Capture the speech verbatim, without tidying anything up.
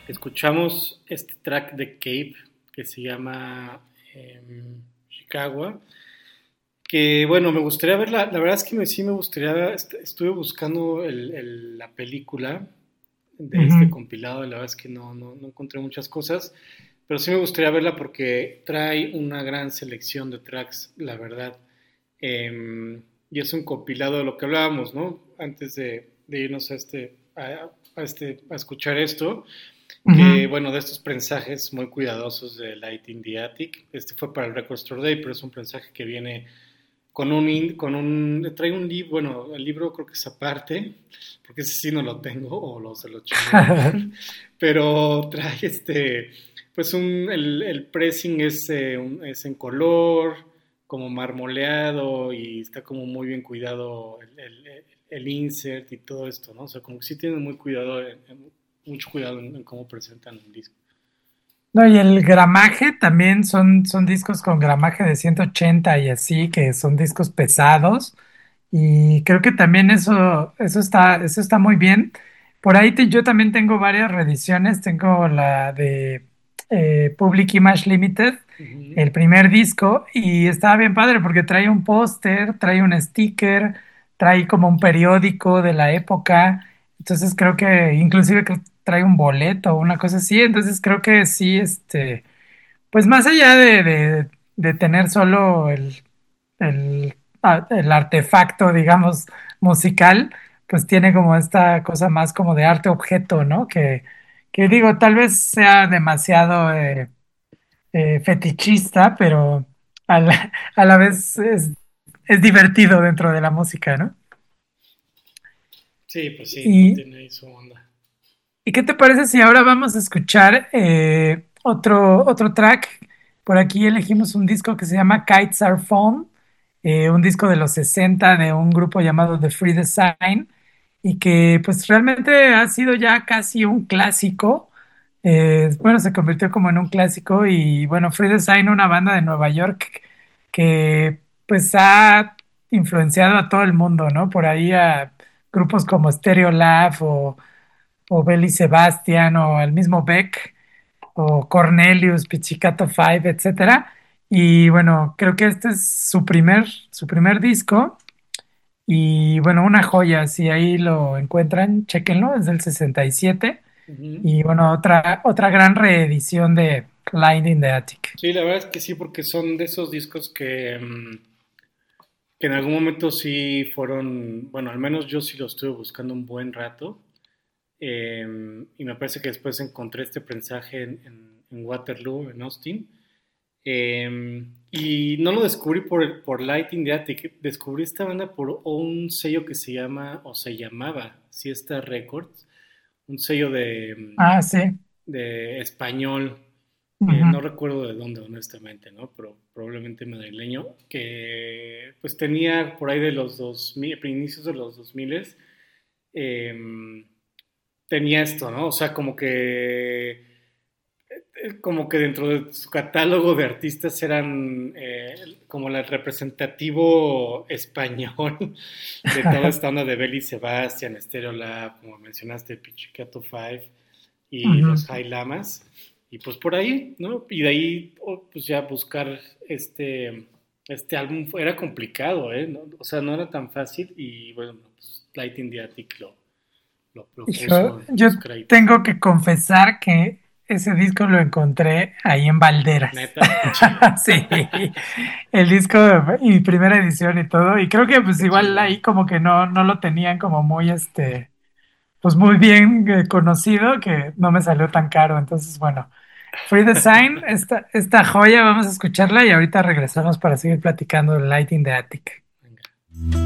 escuchamos este track de Cape que se llama eh, Chicago, que bueno, me gustaría verla, la verdad es que me, sí me gustaría, est- estuve buscando el- el- la película de este Ujú. compilado, y la verdad es que no, no, no encontré muchas cosas, pero sí me gustaría verla porque trae una gran selección de tracks, la verdad. Eh, y es un compilado de lo que hablábamos, ¿no? Antes de, de irnos a este, a, a este, a escuchar esto, que Ujú. bueno, de estos prensajes muy cuidadosos de Light in the Attic. Este fue para el Record Store Day, pero es un prensaje que viene con un, in- con un, trae un libro, bueno, el libro creo que es aparte, porque ese sí no lo tengo, o lo, se lo chingué, pero trae este, pues un, el, el pressing es, eh, un- es en color, como marmoleado, y está como muy bien cuidado el, el- el insert y todo esto, ¿no? O sea, como que sí tienen muy cuidado, en- en- mucho cuidado en, en cómo presentan el disco. No, y el gramaje también son, son discos con gramaje de ciento ochenta y así, que son discos pesados. Y creo que también eso, eso está, eso está muy bien. Por ahí te- yo también tengo varias reediciones. Tengo la de eh, Public Image Limited, Ujú. el primer disco, y estaba bien padre porque trae un póster, trae un sticker, trae como un periódico de la época. Entonces creo que inclusive creo que trae un boleto o una cosa así. Entonces creo que sí, este, pues más allá de, de- de tener solo el, el, a- el artefacto, digamos, musical, pues tiene como esta cosa más como de arte objeto, ¿no? Que, que digo, tal vez sea demasiado eh, eh, fetichista, pero a la, a la vez es, es divertido dentro de la música, ¿no? Sí, pues sí, no Y, tiene ahí su onda. ¿y qué te parece si ahora vamos a escuchar eh, otro, otro track? Por aquí elegimos un disco que se llama Kites Are Fun, eh, un disco de los sesenta de un grupo llamado The Free Design y que pues realmente ha sido ya casi un clásico. Eh, bueno, se convirtió como en un clásico y bueno, Free Design, una banda de Nueva York que pues ha influenciado a todo el mundo, ¿no? Por ahí a grupos como Stereolab o o Belly Sebastian, o el mismo Beck, o Cornelius, Pizzicato Five, etcétera. Y bueno, creo que este es su primer, su primer disco. Y bueno, una joya, si ahí lo encuentran, chéquenlo, es del sesenta y siete. Ujú. Y bueno, otra, otra gran reedición de Light in the Attic. Sí, la verdad es que sí, porque son de esos discos que, mm, que en algún momento sí fueron, bueno, al menos yo sí lo estuve buscando un buen rato, eh, y me parece que después encontré este prensaje en, en- en Waterloo, en Austin, eh, y no lo descubrí por, el- por Light in the Attic, descubrí esta banda por un sello que se llama, o se llamaba, Siesta Records, un sello de, Ah, sí. de español, eh, Ujú. no recuerdo de dónde honestamente, ¿no? Pero probablemente madrileño, que pues tenía por ahí de los dos mil, inicios de los dos mil, eh, tenía esto, ¿no? O sea, como que eh, como que dentro de su catálogo de artistas eran eh, como el representativo español de toda esta onda de Belly Sebastian, Stereolab, como mencionaste, Pichicato Five y Ujú. los High Lamas. Y pues por ahí, ¿no? Y de ahí, oh, pues ya buscar este, este álbum fue- era complicado, ¿eh? ¿No? O sea, no era tan fácil y bueno, pues Light in the Attic lo, lo, lo Hijo, puso en yo los créditos. tengo que confesar que ese disco lo encontré ahí en Valderas. Neta, qué chido, Sí, el disco, y primera edición y todo. Y creo que pues qué igual chido. ahí como que no, no lo tenían como muy, este, pues muy bien eh, conocido, que no me salió tan caro. Entonces, bueno, Free Design, esta, esta joya, vamos a escucharla y ahorita regresamos para seguir platicando de Light in the Attic. Venga.